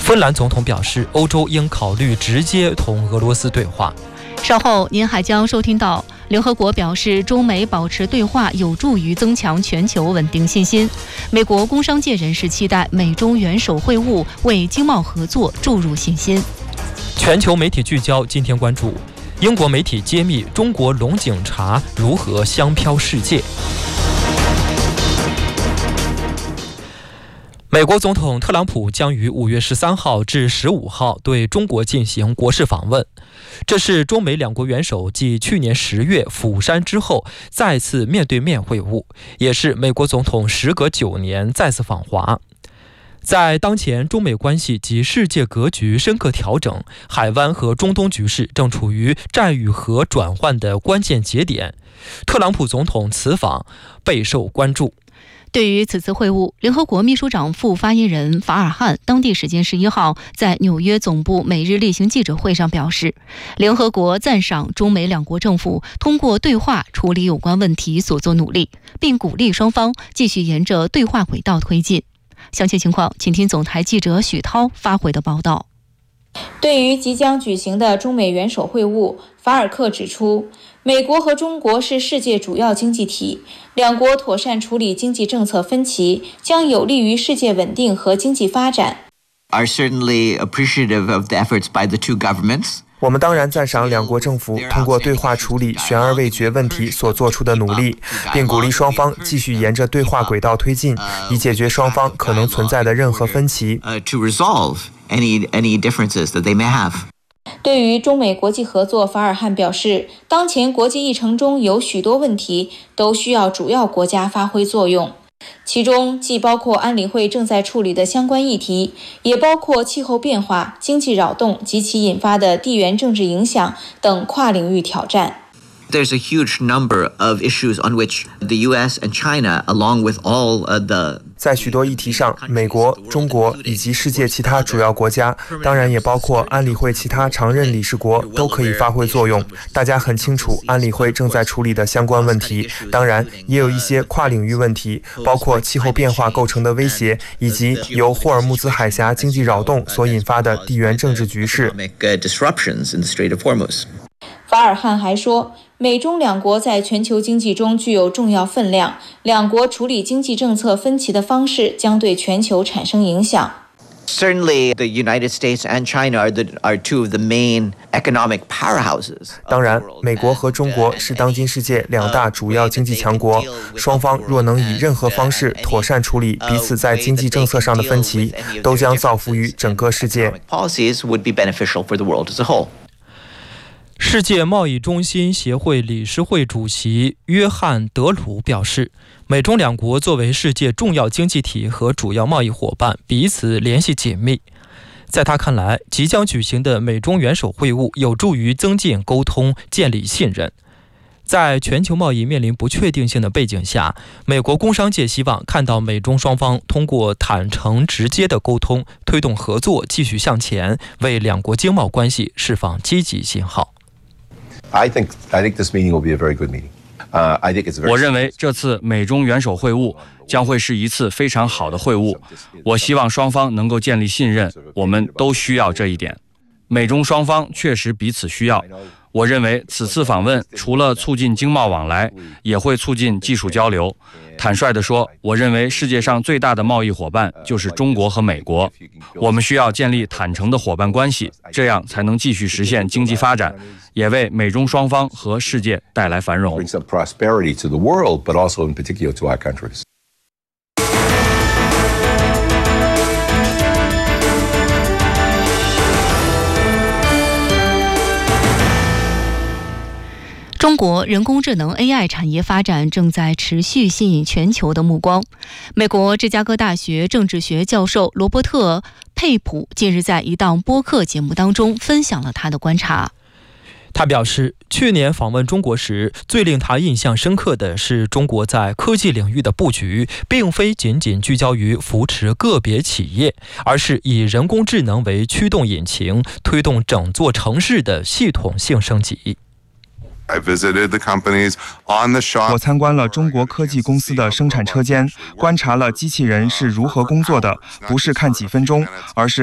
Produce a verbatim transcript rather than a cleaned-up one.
芬兰总统表示，欧洲应考虑直接同俄罗斯对话。 稍后您还将收听到，联合国表示，中美保持对话有助于增强全球稳定信心。美国工商界人士期待美中元首会晤为经贸合作注入信心。 全球媒体聚焦，今天关注英国媒体揭秘中国龙井茶如何香飘世界。美国总统特朗普将于五月十三号至十五号对中国进行国事访问，这是中美两国元首继去年十月釜山之后再次面对面会晤，也是美国总统时隔九年再次访华。在当前中美关系及世界格局深刻调整，海湾和中东局势正处于战与和转换的关键节点，特朗普总统此访备受关注。 对于此次会晤，联合国秘书长副发言人法尔汉当地时间十一号在纽约总部每日例行记者会上表示，联合国赞赏中美两国政府通过对话处理有关问题所做努力，并鼓励双方继续沿着对话轨道推进。详细情况，请听总台记者许涛发回的报道。 对于即将举行的中美元首会晤，法尔克指出，美国和中国是世界主要经济体，两国妥善处理经济政策分歧，将有利于世界稳定和经济发展。 Are certainly appreciative of the efforts by the two governments. 我们当然赞赏两国政府通过对话处理悬而未决问题所做出的努力，并鼓励双方继续沿着对话轨道推进，以解决双方可能存在的任何分歧。 对于中美国际合作，法尔汉表示，当前国际议程中有许多问题都需要主要国家发挥作用，其中既包括安理会正在处理的相关议题，也包括气候变化、经济扰动及其引发的地缘政治影响等跨领域挑战。 There's a huge number of issues on which the U S and China, along with all the 在许多议题上，美国、中国以及世界其他主要国家，当然也包括安理会其他常任理事国，都可以发挥作用。大家很清楚安理会正在处理的相关问题，当然也有一些跨领域问题，包括气候变化构成的威胁，以及由霍尔木兹海峡经济扰动所引发的地缘政治局势。 法尔汉还说，美中两国在全球经济中具有重要分量，两国处理经济政策分歧的方式将对全球产生影响。 Certainly, the United States and China are, the, are two of the main economic powerhouses. 当然，美国和中国是当今世界两大主要经济强国，双方若能以任何方式妥善处理彼此在经济政策上的分歧，都将造福于整个世界。 Policies would be beneficial for the world as a whole. 世界贸易中心协会理事会主席约翰·德鲁表示，美中两国作为世界重要经济体和主要贸易伙伴，彼此联系紧密。在他看来，即将举行的美中元首会晤有助于增进沟通，建立信任。在全球贸易面临不确定性的背景下，美国工商界希望看到美中双方通过坦诚直接的沟通，推动合作继续向前，为两国经贸关系释放积极信号。 I think, I think this meeting will be a very good meeting. Uh, I think it's a very... 我认为这次美中元首会晤将会是一次非常好的会晤。我希望双方能够建立信任，我们都需要这一点。美中双方确实彼此需要。我认为此次访问除了促进经贸往来，也会促进技术交流。坦率地说，我认为世界上最大的贸易伙伴就是中国和美国。我们需要建立坦诚的伙伴关系，这样才能继续实现经济发展，也为美中双方和世界带来繁荣。 中国人工智能 A I 产业发展正在持续吸引全球的目光。美国芝加哥大学政治学教授罗伯特·佩普近日在一档播客节目当中分享了他的观察。 他表示，去年访问中国时，最令他印象深刻的是中国在科技领域的布局，并非仅仅聚焦于扶持个别企业，而是以人工智能为驱动引擎，推动整座城市的系统性升级。 我参观了中国科技公司的生产车间，观察了机器人是如何工作的，不是看几分钟，而是